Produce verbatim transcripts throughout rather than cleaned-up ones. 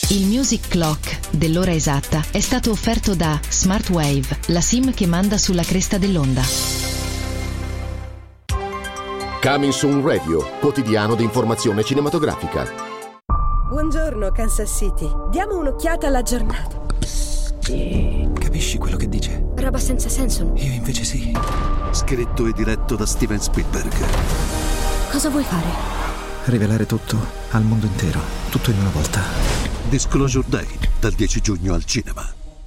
Il Music Clock dell'ora esatta è stato offerto da Smartwave, la SIM che manda sulla cresta dell'onda. Coming Soon Radio, quotidiano di informazione cinematografica. Buongiorno Kansas City, diamo un'occhiata alla giornata. Capisci quello che dice? Roba senza senso. Io invece sì. Scritto e diretto da Steven Spielberg. Cosa vuoi fare? Rivelare tutto al mondo intero, tutto in una volta. Disclosure Day, dal dieci giugno al cinema.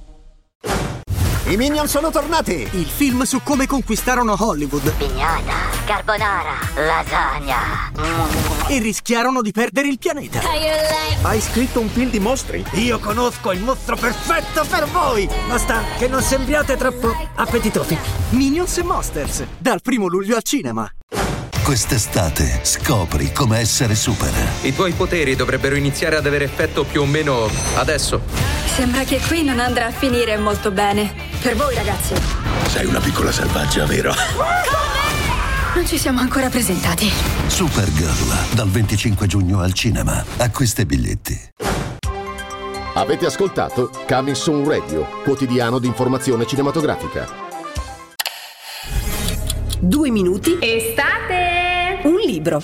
I Minion sono tornati! Il film su come conquistarono Hollywood. Pignata, carbonara, lasagna. E rischiarono di perdere il pianeta. Hai scritto un film di mostri? Io conosco il mostro perfetto per voi! Basta che non sembriate troppo appetitosi. Minions e Monsters, dal primo luglio al cinema. Quest'estate scopri come essere super. I tuoi poteri dovrebbero iniziare ad avere effetto più o meno adesso. Sembra che qui non andrà a finire molto bene. Per voi, ragazzi. Sei una piccola selvaggia, vero? Non ci siamo ancora presentati. Supergirl, dal venticinque giugno al cinema. Acquista i biglietti. Avete ascoltato Coming Soon Radio, quotidiano di informazione cinematografica. Due minuti. Estate! Un libro.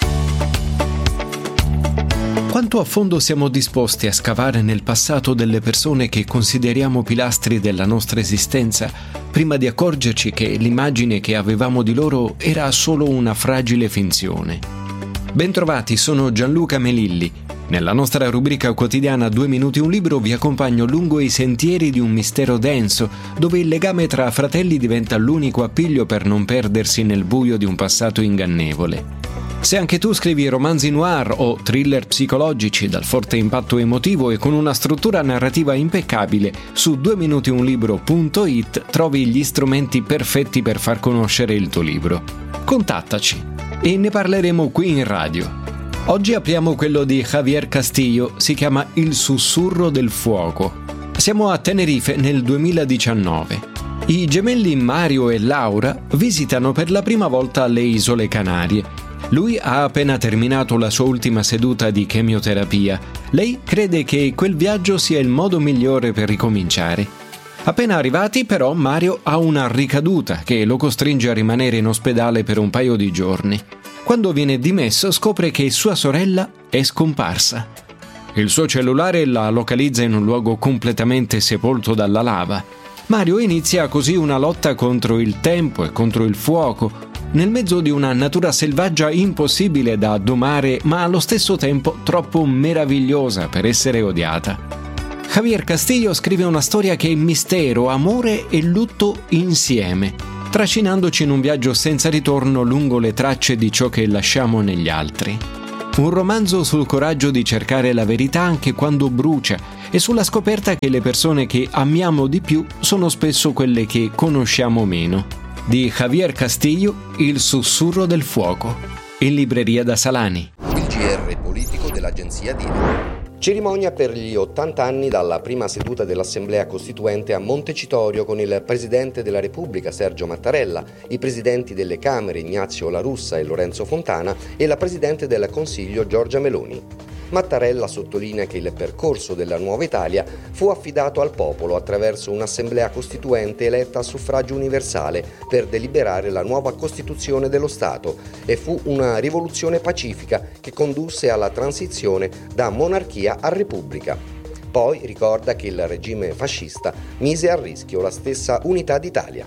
Quanto a fondo siamo disposti a scavare nel passato delle persone che consideriamo pilastri della nostra esistenza, prima di accorgerci che l'immagine che avevamo di loro era solo una fragile finzione? Bentrovati, sono Gianluca Melilli. Nella nostra rubrica quotidiana Due minuti un libro vi accompagno lungo i sentieri di un mistero denso, dove il legame tra fratelli diventa l'unico appiglio per non perdersi nel buio di un passato ingannevole. Se anche tu scrivi romanzi noir o thriller psicologici dal forte impatto emotivo e con una struttura narrativa impeccabile, su due minuti un libro punto it trovi gli strumenti perfetti per far conoscere il tuo libro. Contattaci e ne parleremo qui in radio. Oggi apriamo quello di Javier Castillo, si chiama Il sussurro del fuoco. Siamo a Tenerife nel duemiladiciannove. I gemelli Mario e Laura visitano per la prima volta le Isole Canarie. Lui ha appena terminato la sua ultima seduta di chemioterapia. Lei crede che quel viaggio sia il modo migliore per ricominciare. Appena arrivati, però, Mario ha una ricaduta che lo costringe a rimanere in ospedale per un paio di giorni. Quando viene dimesso, scopre che sua sorella è scomparsa. Il suo cellulare la localizza in un luogo completamente sepolto dalla lava. Mario inizia così una lotta contro il tempo e contro il fuoco, nel mezzo di una natura selvaggia impossibile da domare, ma allo stesso tempo troppo meravigliosa per essere odiata. Javier Castillo scrive una storia che è mistero, amore e lutto insieme, trascinandoci in un viaggio senza ritorno lungo le tracce di ciò che lasciamo negli altri. Un romanzo sul coraggio di cercare la verità anche quando brucia e sulla scoperta che le persone che amiamo di più sono spesso quelle che conosciamo meno. Di Javier Castillo, Il sussurro del fuoco, in libreria da Salani. Il G R politico dell'agenzia Dino. Cerimonia per gli ottanta anni dalla prima seduta dell'Assemblea Costituente a Montecitorio con il Presidente della Repubblica Sergio Mattarella, i Presidenti delle Camere Ignazio La Russa e Lorenzo Fontana e la Presidente del Consiglio Giorgia Meloni. Mattarella sottolinea che il percorso della nuova Italia fu affidato al popolo attraverso un'assemblea costituente eletta a suffragio universale per deliberare la nuova Costituzione dello Stato e fu una rivoluzione pacifica che condusse alla transizione da monarchia a repubblica. Poi ricorda che il regime fascista mise a rischio la stessa unità d'Italia.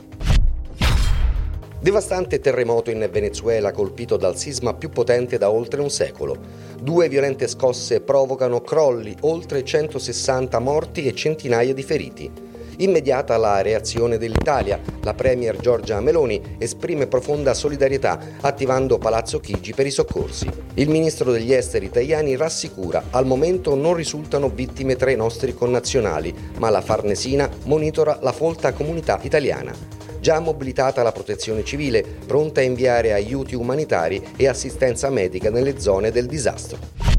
Devastante terremoto in Venezuela colpito dal sisma più potente da oltre un secolo. Due violente scosse provocano crolli, oltre centosessanta morti e centinaia di feriti. Immediata la reazione dell'Italia, la premier Giorgia Meloni esprime profonda solidarietà attivando Palazzo Chigi per i soccorsi. Il ministro degli esteri italiani rassicura: al momento non risultano vittime tra i nostri connazionali, ma la Farnesina monitora la folta comunità italiana. Già mobilitata la protezione civile, pronta a inviare aiuti umanitari e assistenza medica nelle zone del disastro.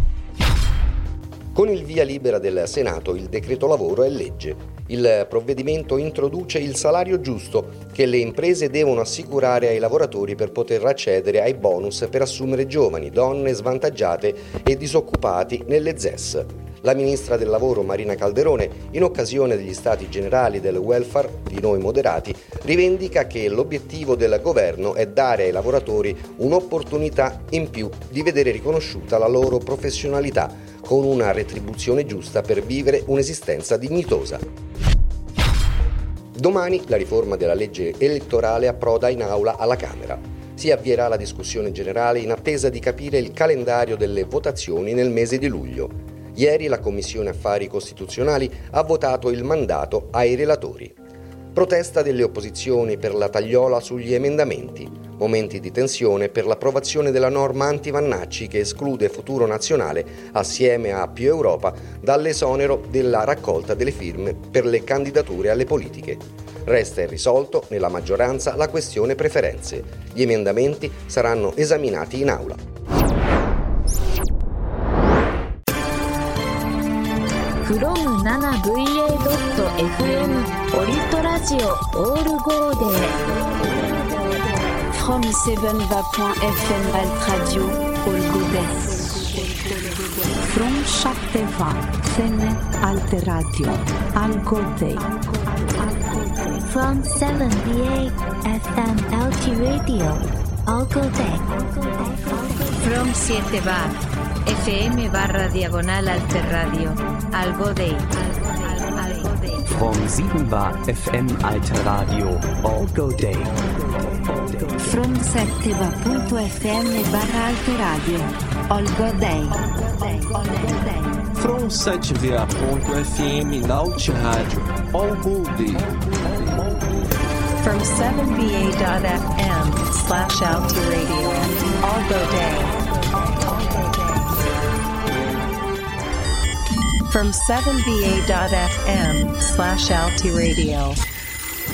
Con il via libera del Senato il decreto lavoro è legge. Il provvedimento introduce il salario giusto che le imprese devono assicurare ai lavoratori per poter accedere ai bonus per assumere giovani, donne svantaggiate e disoccupati nelle Z E S. La ministra del Lavoro Marina Calderone, in occasione degli Stati Generali del Welfare di Noi Moderati, rivendica che l'obiettivo del governo è dare ai lavoratori un'opportunità in più di vedere riconosciuta la loro professionalità con una retribuzione giusta per vivere un'esistenza dignitosa. Domani la riforma della legge elettorale approda in aula alla Camera. Si avvierà la discussione generale in attesa di capire il calendario delle votazioni nel mese di luglio. Ieri la Commissione Affari Costituzionali ha votato il mandato ai relatori. Protesta delle opposizioni per la tagliola sugli emendamenti. Momenti di tensione per l'approvazione della norma anti-Vannacci che esclude Futuro Nazionale, assieme a Più Europa, dall'esonero della raccolta delle firme per le candidature alle politiche. Resta irrisolto nella maggioranza la questione preferenze. Gli emendamenti saranno esaminati in aula. from ナナブイエードットエフエム オリットラジオオールゴーデー from セブンバポイントエフエム Alt Radio All Godet from セブンバエフエム Alt Radio All Godet from セブンビーエイトエフエム Alt Radio All Godet from セブンバF M barra diagonal Alter Radio Algo Day From sieben bar F M Alter Radio Algo Day From sette bar punto F M barra Alter Radio Algo Day From sete bar punto F M Alt Radio Algo Day From seven B A dot F M slash Alter Radio Algo Day From seven B A dot F M slash Alti Radio.